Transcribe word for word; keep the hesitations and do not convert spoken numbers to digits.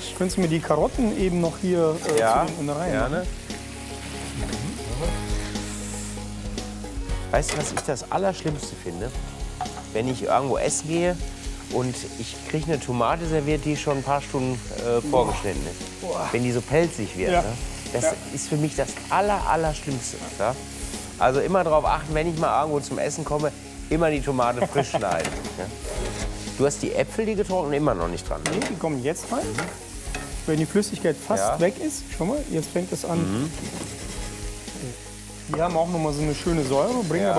Könntest du mir die Karotten eben noch hier äh, Ja, zu den Innereien gerne. machen? Weißt du, was ich das Allerschlimmste finde? Wenn ich irgendwo essen gehe und ich kriege eine Tomate serviert, die schon ein paar Stunden äh, vorgeschnitten ist. Boah. Wenn die so pelzig wird. Ja. Ne? Das Ja. ist für mich das Aller, Allerschlimmste. Ja? Also immer darauf achten, wenn ich mal irgendwo zum Essen komme, immer die Tomate frisch schneiden. Ja? Du hast die Äpfel, die getrocknet, immer noch nicht dran. Ne? Nee, die kommen jetzt rein. Wenn die Flüssigkeit fast Ja. weg ist, schau mal, jetzt fängt es an. Die haben auch noch mal so eine schöne Säure, bringen Ja. aber